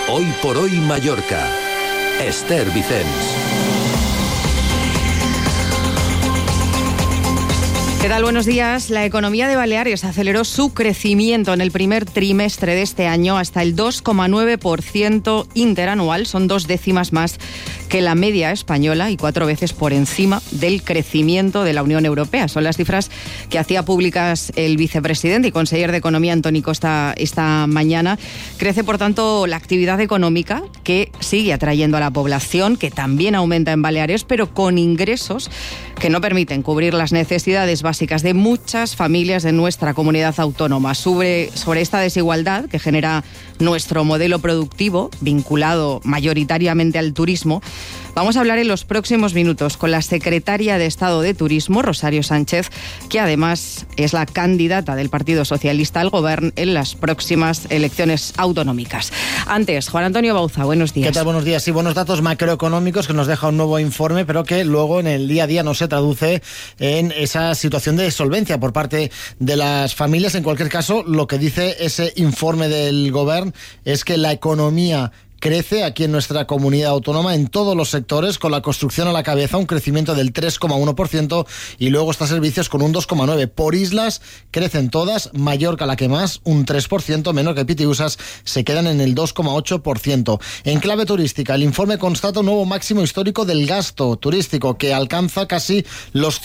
Hoy por hoy Mallorca. Esther Vicens. ¿Qué tal? Buenos días. La economía de Baleares aceleró su crecimiento en el primer trimestre de este año hasta el 2,9% interanual. Son 2 décimas más que la media española y 4 veces por encima del crecimiento de la Unión Europea. Son las cifras que hacía públicas el vicepresidente y conseller de Economía, Antoni Costa, esta mañana. Crece, por tanto, la actividad económica, que sigue atrayendo a la población, que también aumenta en Baleares, pero con ingresos que no permiten cubrir las necesidades básicas de muchas familias de nuestra comunidad autónoma. Sobre esta desigualdad que genera nuestro modelo productivo, vinculado mayoritariamente al turismo, vamos a hablar en los próximos minutos con la secretaria de Estado de Turismo, Rosario Sánchez, que además es la candidata del Partido Socialista al Govern en las próximas elecciones autonómicas. Antes, Juan Antonio Bauza, buenos días. ¿Qué tal? Buenos días. Sí, buenos datos macroeconómicos que nos deja un nuevo informe, pero que luego en el día a día no se traduce en esa situación de solvencia por parte de las familias. En cualquier caso, lo que dice ese informe del Govern es que la economía crece aquí en nuestra comunidad autónoma en todos los sectores, con la construcción a la cabeza, un crecimiento del 3,1% y luego está servicios con un 2,9%. Por islas crecen todas, Mallorca la que más, un 3%, Menorca y Pitiusas se quedan en el 2,8%. En clave turística, el informe constata un nuevo máximo histórico del gasto turístico, que alcanza casi los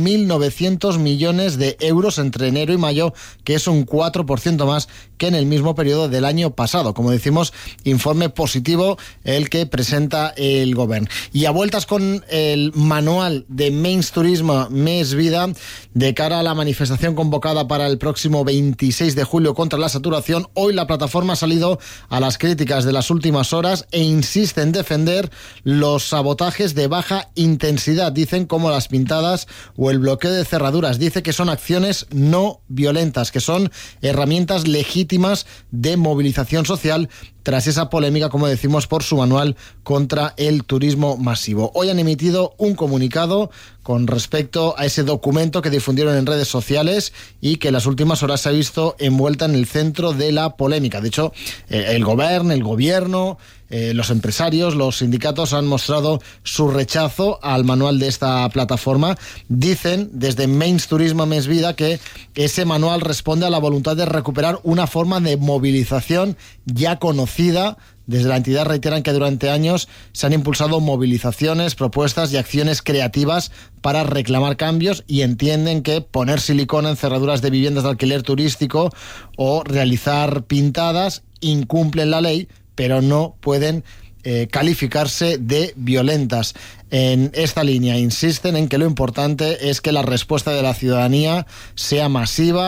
5.900 millones de euros entre enero y mayo, que es un 4% más que en el mismo periodo del año pasado. Como decimos, informe positivo el que presenta el Govern. Y a vueltas con el manual de Menys Turisme, Més Vida, de cara a la manifestación convocada para el próximo 26 de julio contra la saturación, hoy la plataforma ha salido a las críticas de las últimas horas e insiste en defender los sabotajes de baja intensidad, dicen, como las pintadas o el bloqueo de cerraduras. Dice que son acciones no violentas, que son herramientas legítimas de movilización social tras esa polémica, como decimos, por su manual contra el turismo masivo. Hoy han emitido un comunicado con respecto a ese documento que difundieron en redes sociales y que en las últimas horas se ha visto envuelta en el centro de la polémica. De hecho, el gobierno, los empresarios, los sindicatos han mostrado su rechazo al manual de esta plataforma. Dicen desde Menys Turisme, Més Vida que ese manual responde a la voluntad de recuperar una forma de movilización ya conocida. Desde la entidad reiteran que durante años se han impulsado movilizaciones, propuestas y acciones creativas para reclamar cambios, y entienden que poner silicona en cerraduras de viviendas de alquiler turístico o realizar pintadas incumplen la ley, pero no pueden calificarse de violentas. En esta línea insisten en que lo importante es que la respuesta de la ciudadanía sea masiva